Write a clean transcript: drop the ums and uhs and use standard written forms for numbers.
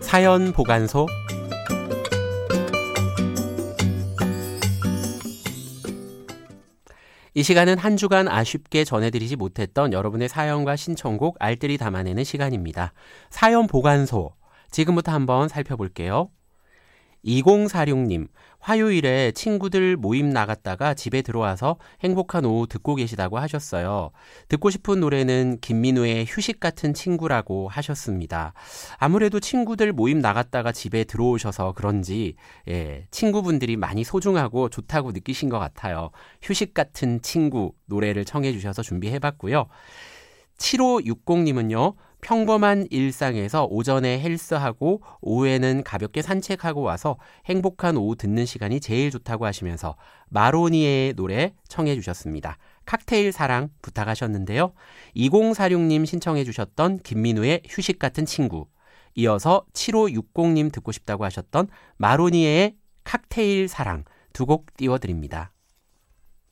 사연 보관소. 이 시간은 한 주간 아쉽게 전해드리지 못했던 여러분의 사연과 신청곡 알뜰히 담아내는 시간입니다. 사연 보관소. 지금부터 한번 살펴볼게요. 2046님, 화요일에 친구들 모임 나갔다가 집에 들어와서 행복한 오후 듣고 계시다고 하셨어요. 듣고 싶은 노래는 김민우의 휴식 같은 친구라고 하셨습니다. 아무래도 친구들 모임 나갔다가 집에 들어오셔서 그런지 친구분들이 많이 소중하고 좋다고 느끼신 것 같아요. 휴식 같은 친구 노래를 청해 주셔서 준비해봤고요. 7560님은요. 평범한 일상에서 오전에 헬스하고 오후에는 가볍게 산책하고 와서 행복한 오후 듣는 시간이 제일 좋다고 하시면서 마로니에의 노래 청해 주셨습니다. 칵테일 사랑 부탁하셨는데요. 2046님 신청해 주셨던 김민우의 휴식 같은 친구, 이어서 7560님 듣고 싶다고 하셨던 마로니에의 칵테일 사랑 두 곡 띄워드립니다.